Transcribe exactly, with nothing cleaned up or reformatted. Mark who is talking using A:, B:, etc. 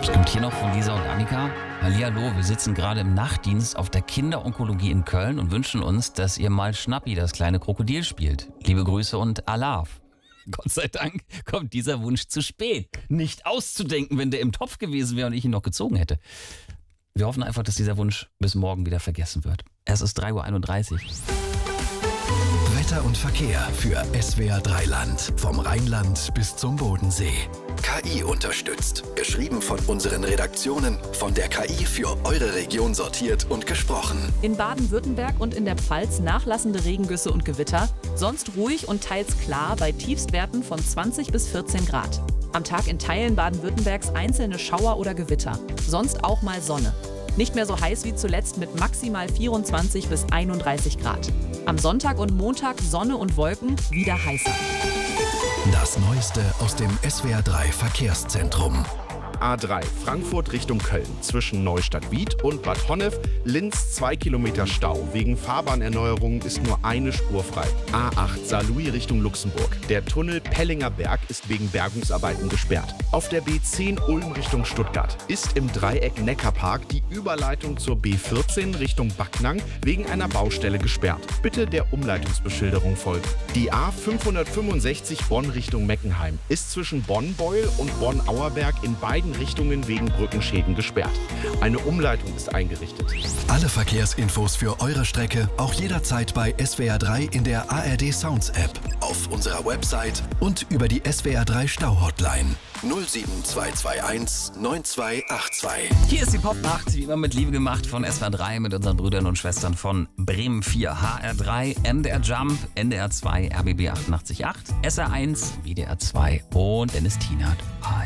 A: Was kommt hier noch von Lisa und Annika? Hallihallo, wir sitzen gerade im Nachtdienst auf der Kinderonkologie in Köln und wünschen uns, dass ihr mal Schnappi, das kleine Krokodil, spielt. Liebe Grüße und Alaf. Gott sei Dank kommt dieser Wunsch zu spät. Nicht auszudenken, wenn der im Topf gewesen wäre und ich ihn noch gezogen hätte. Wir hoffen einfach, dass dieser Wunsch bis morgen wieder vergessen wird. Es ist drei Uhr einunddreißig.
B: Wetter und Verkehr für S W R drei Land. Vom Rheinland bis zum Bodensee. K I unterstützt. Geschrieben von unseren Redaktionen. Von der K I für eure Region sortiert und gesprochen.
C: In Baden-Württemberg und in der Pfalz nachlassende Regengüsse und Gewitter. Sonst ruhig und teils klar bei Tiefstwerten von zwanzig bis vierzehn Grad. Am Tag in Teilen Baden-Württembergs einzelne Schauer oder Gewitter. Sonst auch mal Sonne. Nicht mehr so heiß wie zuletzt mit maximal vierundzwanzig bis einunddreißig Grad. Am Sonntag und Montag Sonne und Wolken, wieder heißer.
B: Das Neueste aus dem S W R drei Verkehrszentrum.
D: A drei Frankfurt Richtung Köln zwischen Neustadt-Wied und Bad Honnef. Linz zwei Kilometer Stau. Wegen Fahrbahnerneuerungen ist nur eine Spur frei. A acht Saarlouis Richtung Luxemburg. Der Tunnel Pellinger Berg ist wegen Bergungsarbeiten gesperrt. Auf der B zehn Ulm Richtung Stuttgart ist im Dreieck Neckarpark die Überleitung zur B vierzehn Richtung Backnang wegen einer Baustelle gesperrt. Bitte der Umleitungsbeschilderung folgen. Die A fünfhundertfünfundsechzig Bonn Richtung Meckenheim ist zwischen Bonn-Beul und Bonn-Auerberg in beiden Richtungen wegen Brückenschäden gesperrt. Eine Umleitung ist eingerichtet.
B: Alle Verkehrsinfos für eure Strecke auch jederzeit bei S W R drei in der A R D Sounds App, auf unserer Website und über die S W R drei Stau-Hotline null sieben zwei zwei eins neun zwei acht zwei.
A: Hier ist die Popnacht, wie immer mit Liebe gemacht von S W R drei mit unseren Brüdern und Schwestern von Bremen vier, H R drei, M D R Jump, N D R zwei, R B B achtundachtzig Komma acht, S R eins, W D R zwei und Dennis Tienert. Hi.